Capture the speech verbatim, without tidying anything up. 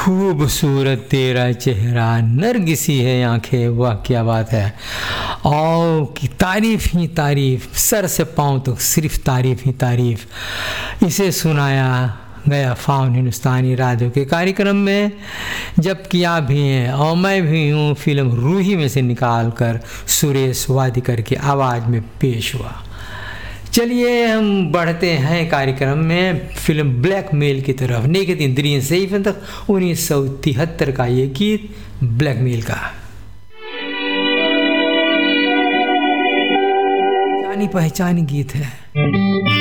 खूबसूरत तेरा चेहरा, नरगिसी है आंखें, वाह क्या बात है। और की तारीफ ही तारीफ, सर से पाँव तक सिर्फ तारीफ ही तारीफ। इसे सुनाया गया फाउन हिंदुस्तानी राडियो के कार्यक्रम में, जबकि आप भी हैं और मैं भी हूँ, फिल्म रूही में से निकाल कर सुरेश वाडकर की आवाज़ में पेश हुआ। चलिए हम बढ़ते हैं कार्यक्रम में फिल्म ब्लैकमेल की तरफ। नेगेटिव द्रीन से तक उन्नीस सौ तिहत्तर का ये गीत ब्लैकमेल का जानी पहचानी गीत है।